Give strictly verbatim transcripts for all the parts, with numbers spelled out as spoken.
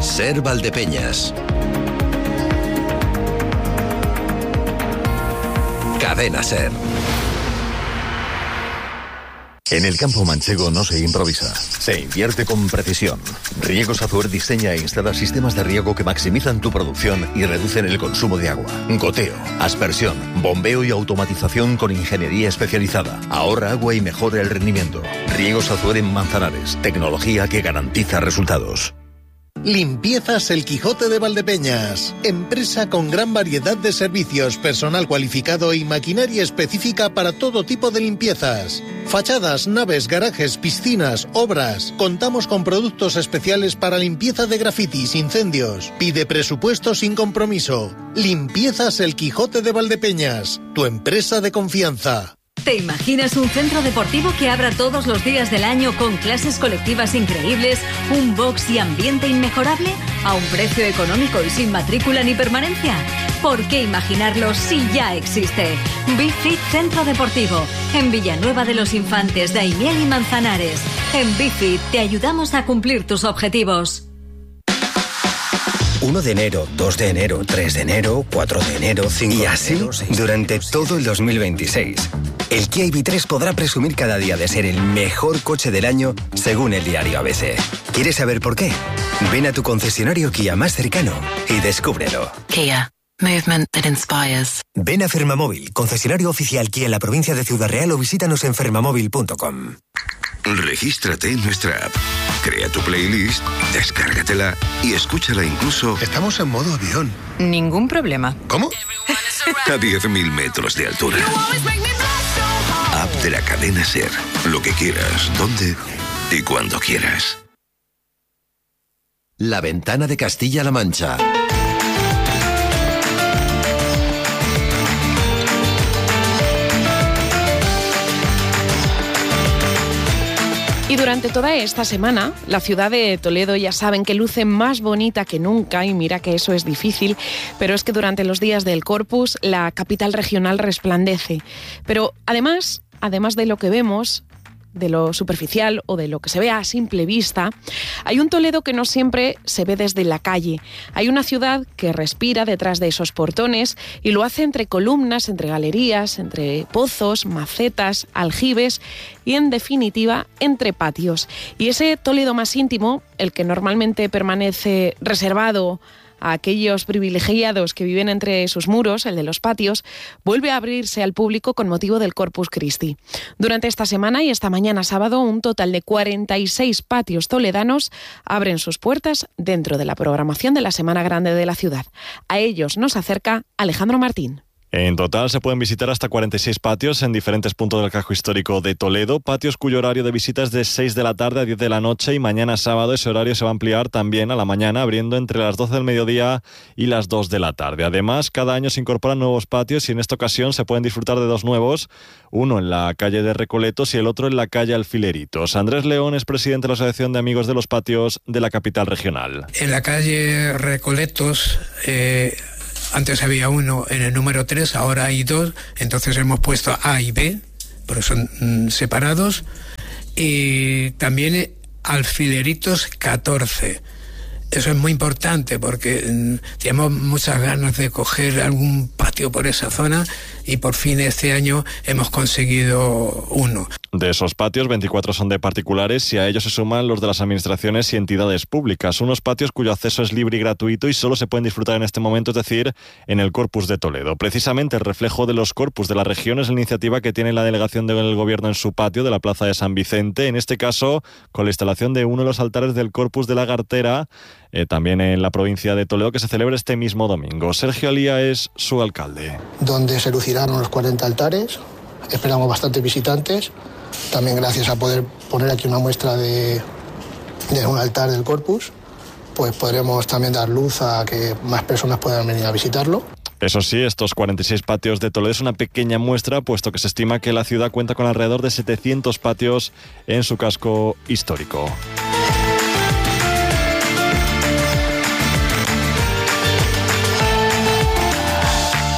Ser Valdepeñas. Cadena Ser. En el campo manchego no se improvisa, se invierte con precisión. Riegos Azuer diseña e instala sistemas de riego que maximizan tu producción y reducen el consumo de agua. Goteo, aspersión, bombeo y automatización con ingeniería especializada. Ahorra agua y mejora el rendimiento. Riegos Azuer en Manzanares, tecnología que garantiza resultados. Limpiezas El Quijote de Valdepeñas. Empresa con gran variedad de servicios, personal cualificado y maquinaria específica para todo tipo de limpiezas. Fachadas, naves, garajes, piscinas, obras. Contamos con productos especiales para limpieza de grafitis, incendios. Pide presupuesto sin compromiso. Limpiezas El Quijote de Valdepeñas. Tu empresa de confianza. ¿Te imaginas un centro deportivo que abra todos los días del año con clases colectivas increíbles, un box y ambiente inmejorable, a un precio económico y sin matrícula ni permanencia? ¿Por qué imaginarlo si ya existe? Bifit Centro Deportivo, en Villanueva de los Infantes, Daimiel y Manzanares. En Bifit te ayudamos a cumplir tus objetivos. uno de enero, dos de enero, tres de enero, cuatro de enero, cinco de enero... Y así, durante todo el dos mil veintiséis. El Kia I V tres podrá presumir cada día de ser el mejor coche del año, según el diario A B C. ¿Quieres saber por qué? Ven a tu concesionario Kia más cercano y descúbrelo. Kia. Movement that inspires. Ven a Fermamóvil, concesionario oficial Kia en la provincia de Ciudad Real, o visítanos en fermamóvil punto com. Regístrate en nuestra app, crea tu playlist, descárgatela y escúchala incluso... Estamos en modo avión. Ningún problema. ¿Cómo? A diez mil metros de altura. App de la cadena Ser. Lo que quieras, donde y cuando quieras. La Ventana de Castilla-La Mancha. Y durante toda esta semana, la ciudad de Toledo ya saben que luce más bonita que nunca, y mira que eso es difícil, pero es que durante los días del Corpus la capital regional resplandece. Pero además, además de lo que vemos, de lo superficial o de lo que se ve a simple vista, hay un Toledo que no siempre se ve desde la calle. Hay una ciudad que respira detrás de esos portones y lo hace entre columnas, entre galerías, entre pozos, macetas, aljibes y, en definitiva, entre patios. Y ese Toledo más íntimo, el que normalmente permanece reservado a aquellos privilegiados que viven entre sus muros, el de los patios, vuelve a abrirse al público con motivo del Corpus Christi. Durante esta semana y esta mañana sábado, un total de cuarenta y seis patios toledanos abren sus puertas dentro de la programación de la Semana Grande de la ciudad. A ellos nos acerca Alejandro Martín. En total se pueden visitar hasta cuarenta y seis patios en diferentes puntos del casco histórico de Toledo, patios cuyo horario de visita es de seis de la tarde a diez de la noche, y mañana sábado ese horario se va a ampliar también a la mañana, abriendo entre las doce del mediodía y las dos de la tarde. Además, cada año se incorporan nuevos patios y en esta ocasión se pueden disfrutar de dos nuevos, uno en la calle de Recoletos y el otro en la calle Alfileritos. Andrés León es presidente de la Asociación de Amigos de los Patios de la capital regional. En la calle Recoletos... Eh... Antes había uno en el número tres, ahora hay dos, entonces hemos puesto A y B, pero son mm, separados. Y también Alfileritos catorce. Eso es muy importante porque mm, tenemos muchas ganas de coger algún patio por esa zona y por fin este año hemos conseguido uno. De esos patios, veinticuatro son de particulares y a ellos se suman los de las administraciones y entidades públicas. Unos patios cuyo acceso es libre y gratuito y solo se pueden disfrutar en este momento, es decir, en el Corpus de Toledo. Precisamente el reflejo de los Corpus de la región es la iniciativa que tiene la delegación del Gobierno en su patio de la Plaza de San Vicente, en este caso con la instalación de uno de los altares del Corpus de la Gartera, eh, también en la provincia de Toledo, que se celebra este mismo domingo. Sergio Alía es su alcalde. Donde se lucirán unos cuarenta altares, esperamos bastantes visitantes. También gracias a poder poner aquí una muestra de, de un altar del Corpus, pues podremos también dar luz a que más personas puedan venir a visitarlo. Eso sí, estos cuarenta y seis patios de Toledo es una pequeña muestra, puesto que se estima que la ciudad cuenta con alrededor de setecientos patios en su casco histórico.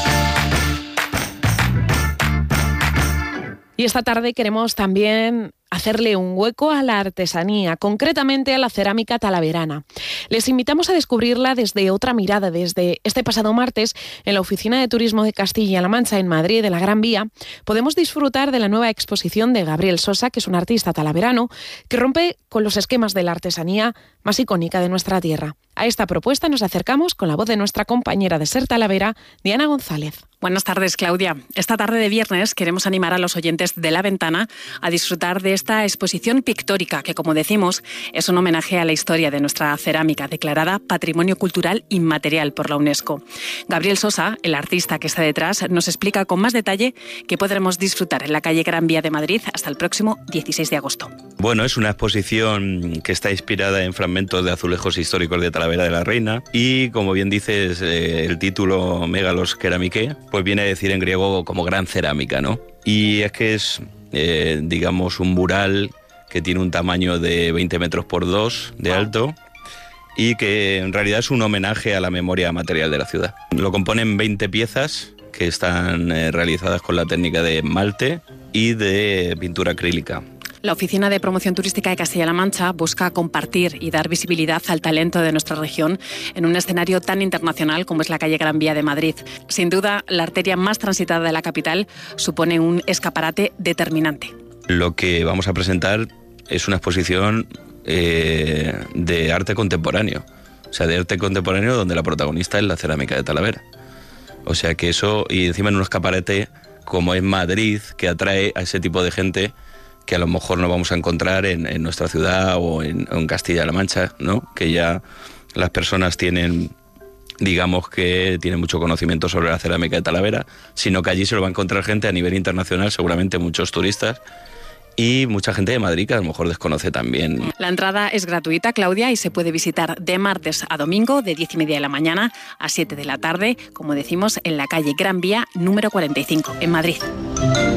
Y esta tarde queremos también hacerle un hueco a la artesanía, concretamente a la cerámica talaverana. Les invitamos a descubrirla desde otra mirada. Desde este pasado martes, en la Oficina de Turismo de Castilla-La Mancha, en Madrid, de la Gran Vía, podemos disfrutar de la nueva exposición de Gabriel Sosa, que es un artista talaverano, que rompe con los esquemas de la artesanía más icónica de nuestra tierra. A esta propuesta nos acercamos con la voz de nuestra compañera de Ser Talavera, Diana González. Buenas tardes, Claudia. Esta tarde de viernes queremos animar a los oyentes de La Ventana a disfrutar de esta exposición pictórica que, como decimos, es un homenaje a la historia de nuestra cerámica, declarada Patrimonio Cultural Inmaterial por la UNESCO. Gabriel Sosa, el artista que está detrás, nos explica con más detalle que podremos disfrutar en la calle Gran Vía de Madrid hasta el próximo dieciséis de agosto. Bueno, es una exposición que está inspirada en fragmentos de azulejos históricos de Talavera de la Reina y, como bien dices, eh, el título Megalos Keramike, pues viene a decir en griego como gran cerámica, ¿no? Y es que es, eh, digamos, un mural que tiene un tamaño de veinte metros por dos de alto y que en realidad es un homenaje a la memoria material de la ciudad. Lo componen veinte piezas que están eh, realizadas con la técnica de esmalte y de pintura acrílica. La Oficina de Promoción Turística de Castilla-La Mancha busca compartir y dar visibilidad al talento de nuestra región en un escenario tan internacional como es la calle Gran Vía de Madrid. Sin duda, la arteria más transitada de la capital supone un escaparate determinante. Lo que vamos a presentar es una exposición eh, de arte contemporáneo, o sea, de arte contemporáneo donde la protagonista es la cerámica de Talavera. O sea que eso, y encima en un escaparate como es Madrid, que atrae a ese tipo de gente que a lo mejor no vamos a encontrar en, en nuestra ciudad o en, en Castilla-La Mancha, ¿no? Que ya las personas tienen, digamos que tienen mucho conocimiento sobre la cerámica de Talavera, sino que allí se lo va a encontrar gente a nivel internacional, seguramente muchos turistas y mucha gente de Madrid que a lo mejor desconoce también. La entrada es gratuita, Claudia, y se puede visitar de martes a domingo, de diez y media de la mañana a siete de la tarde, como decimos, en la calle Gran Vía número cuarenta y cinco, en Madrid.